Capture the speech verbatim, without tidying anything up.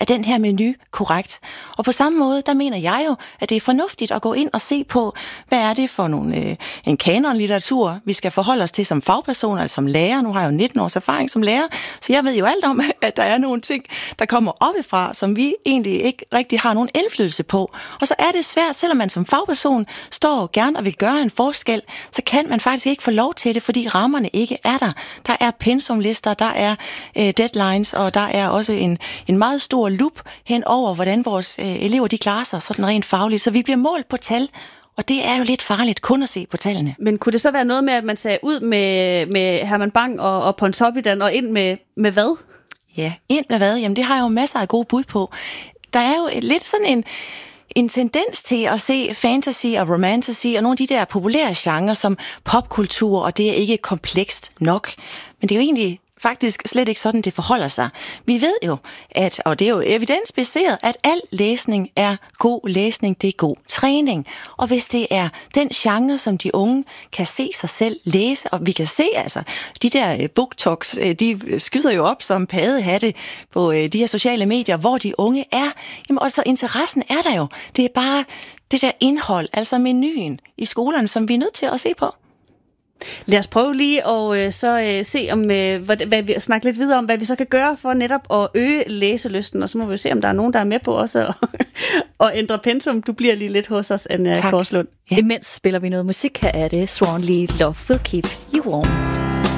er den her menu korrekt? Og på samme måde, der mener jeg jo, at det er fornuftigt at gå ind og se på, hvad er det for nogle, øh, en kanonlitteratur, vi skal forholde os til som fagpersoner, eller som lærer. Nu har jeg jo nitten års erfaring som lærer, så jeg ved jo alt om, at der er nogle ting, der kommer oppefra, som vi egentlig ikke rigtig har nogen indflydelse på. Og så er det svært, selvom man som fagperson står gerne og vil gøre en forskel, så kan man faktisk ikke få lov til det, fordi rammerne ikke er der. Der er pensumlister, der er øh, deadlines, og der er også en, en meget stor lup hen over, hvordan vores øh, elever de klarer sig sådan rent fagligt. Så vi bliver målt på tal, og det er jo lidt farligt kun at se på tallene. Men kunne det så være noget med, at man sagde ud med, med Herman Bang og, og Pontoppidan, og ind med, med hvad? Ja, ind med hvad? Jamen det har jeg jo masser af gode bud på. Der er jo lidt sådan en en tendens til at se fantasy og romantasy og nogle af de der populære genrer som popkultur, og det er ikke komplekst nok. Men det er jo egentlig faktisk slet ikke sådan, det forholder sig. Vi ved jo, at, og det er jo evidensbaseret, at al læsning er god læsning, det er god træning. Og hvis det er den genre, som de unge kan se sig selv læse, og vi kan se, altså, de der booktalks, de skyder jo op som paddehatte på de her sociale medier, hvor de unge er. Jamen, og så interessen er der jo. Det er bare det der indhold, altså menuen i skolerne, som vi er nødt til at se på. Lad os prøve lige at øh, så øh, se om øh, hvad, hvad vi snakke lidt videre om, hvad vi så kan gøre for netop at øge læselysten, og så må vi se, om der er nogen, der er med på også at, at ændre pensum. Du bliver lige lidt hos os, Anja Korslund. Ja. Imens spiller vi noget musik. Her er det Swan Lee, Love Will Keep You Warm.